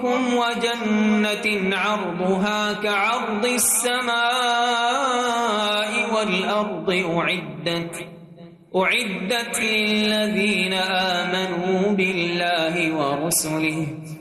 وجنة عرضها كعرض السماء والأرض أعدت للذين آمنوا بالله ورسله